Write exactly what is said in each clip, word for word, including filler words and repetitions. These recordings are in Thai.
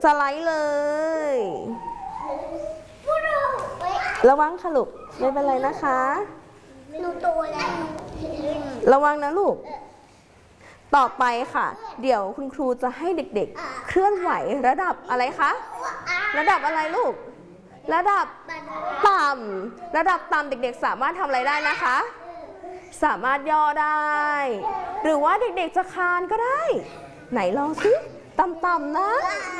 สไลด์เลยระวังค่ะลูกไม่เป็นไรนะคะหนูโตแล้วระวังนะลูกต่อไปค่ะเดี๋ยวคุณครูจะให้เด็กๆเคลื่อนไหวระดับอะไรคะระดับอะไรลูกระดับต่ำระดับต่ำเด็กๆสามารถทำอะไรได้นะคะสามารถย่อได้หรือว่าเด็กๆจะคลานก็ได้ไหนลองสิต่ำๆนะ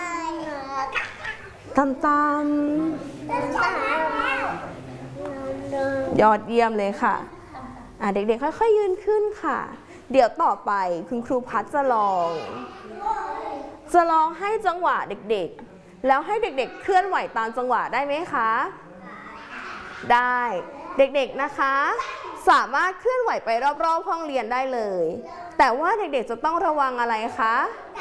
ต่ำๆยอดเยี่ยมเลยค่ะอ่ะเด็กๆค่อยๆยืนขึ้นค่ะเดี๋ยวต่อไปคุณครูพัดจะลองจะลองให้จังหวะเด็กๆแล้วให้เด็กๆเคลื่อนไหวตามจังหวะได้ไหมคะได้เด็กๆนะคะสามารถเคลื่อนไหวไปรอบๆห้องเรียนได้เลยแต่ว่าเด็กๆจะต้องระวังอะไรคะ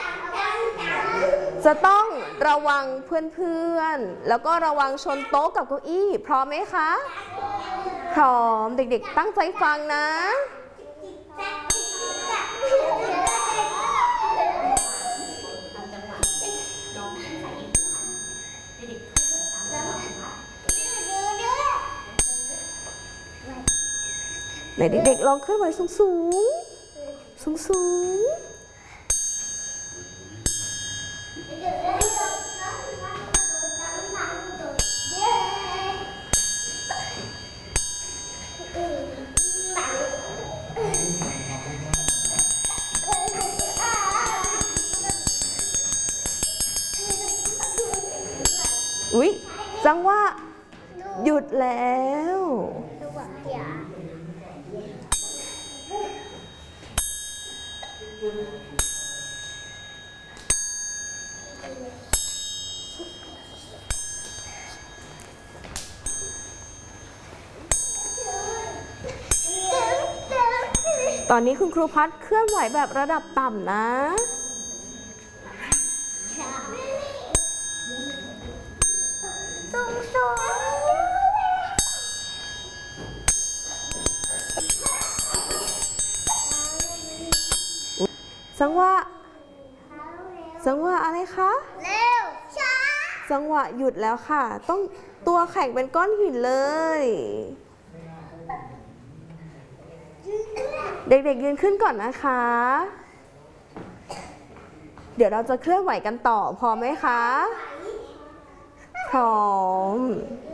จะต้องระวังเพื่อนๆแล้วก็ระวังชนโต๊ะกับเก้าอี้พร้อมไหมคะพร้อมเด็กๆตั้งใจฟังนะไหนเด็กๆลองเคลื่อนไหวสูงสูงสูงสูงอุ๊ยจังว่าหยุดแล้วตอนนี้คุณครูพัดเคลื่อนไหวแบบระดับต่ำนะสูงสูงจังหวะจังหวะอะไรคะเร็วช้าจังหวะหยุดแล้วค่ะต้องตัวแข็งเป็นก้อนหินเลยเด็กๆยืนขึ้นก่อนนะคะเดี๋ยวเราจะเคลื่อนไหวกันต่อพร้อมไหมคะพร้อม